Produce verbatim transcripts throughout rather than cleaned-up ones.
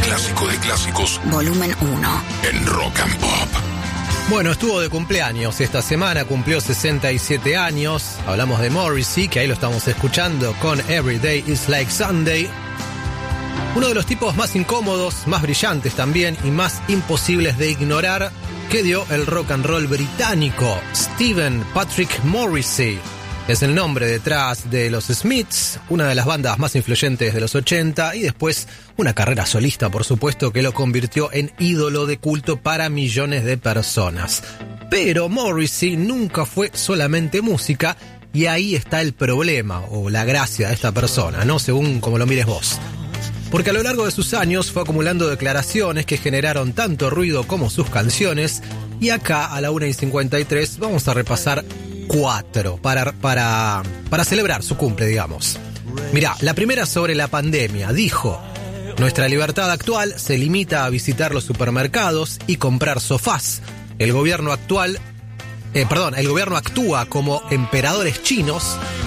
clásico de clásicos, volumen uno, en Rock and Pop. Bueno, estuvo de cumpleaños esta semana, cumplió sesenta y siete años. Hablamos de Morrissey, que ahí lo estamos escuchando con Every Day is Like Sunday. Uno de los tipos más incómodos, más brillantes también y más imposibles de ignorar que dio el rock and roll británico. Stephen Patrick Morrissey es el nombre detrás de los Smiths, una de las bandas más influyentes de los ochenta, y después una carrera solista, por supuesto, que lo convirtió en ídolo de culto para millones de personas. Pero Morrissey nunca fue solamente música, y ahí está el problema, o la gracia de esta persona, ¿no? Según como lo mires vos. Porque a lo largo de sus años fue acumulando declaraciones que generaron tanto ruido como sus canciones, y acá a la una y cincuenta y tres vamos a repasar cuatro para, para, para celebrar su cumple, digamos. Mirá, la primera sobre la pandemia. Dijo: nuestra libertad actual se limita a visitar los supermercados y comprar sofás. El gobierno actual, eh, perdón, el gobierno actúa como emperadores chinos.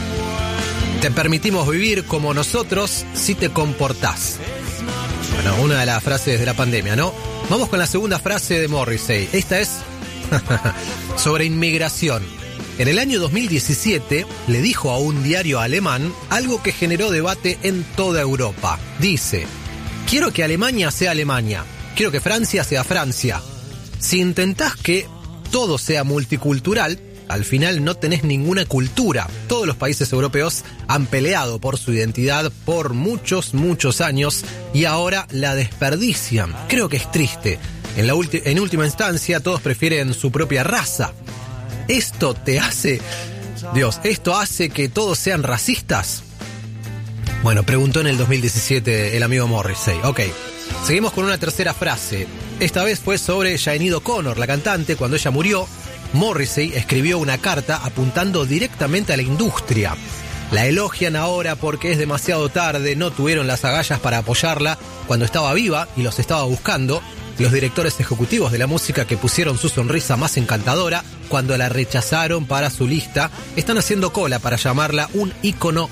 Te permitimos vivir como nosotros si te comportás. Bueno, una de las frases de la pandemia, ¿no? Vamos con la segunda frase de Morrissey. Esta es sobre inmigración. En el año dos mil diecisiete le dijo a un diario alemán algo que generó debate en toda Europa. Dice: quiero que Alemania sea Alemania, quiero que Francia sea Francia. Si intentás que todo sea multicultural, al final no tenés ninguna cultura. Todos los países europeos han peleado por su identidad por muchos, muchos años y ahora la desperdician. Creo que es triste. En, la ulti- en última instancia, todos prefieren su propia raza. ¿Esto te hace, Dios, esto hace que todos sean racistas? Bueno, preguntó en el dos mil diecisiete el amigo Morrissey. Ok, seguimos con una tercera frase. Esta vez fue sobre Sinéad O'Connor, la cantante. Cuando ella murió, Morrissey escribió una carta apuntando directamente a la industria. La elogian ahora porque es demasiado tarde, no tuvieron las agallas para apoyarla cuando estaba viva y los estaba buscando. Los directores ejecutivos de la música que pusieron su sonrisa más encantadora cuando la rechazaron para su lista están haciendo cola para llamarla un ícono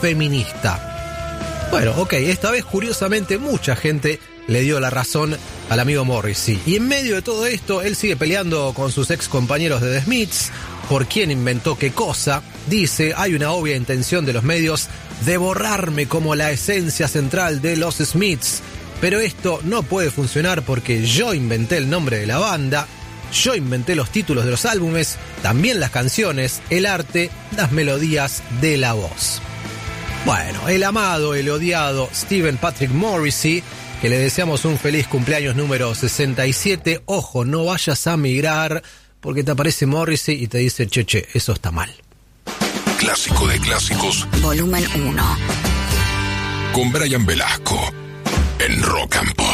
feminista. Bueno, ok, esta vez curiosamente mucha gente le dio la razón al amigo Morrissey. Y en medio de todo esto, él sigue peleando con sus ex compañeros de The Smiths por quién inventó qué cosa. Dice: hay una obvia intención de los medios de borrarme como la esencia central de los Smiths. Pero esto no puede funcionar porque yo inventé el nombre de la banda, yo inventé los títulos de los álbumes, también las canciones, el arte, las melodías de la voz. Bueno, el amado, el odiado Stephen Patrick Morrissey, que le deseamos un feliz cumpleaños número sesenta y siete. Ojo, no vayas a migrar porque te aparece Morrissey y te dice: che, che, eso está mal. Clásico de clásicos, volumen uno, con Brian Velasco, en Rock and Pop.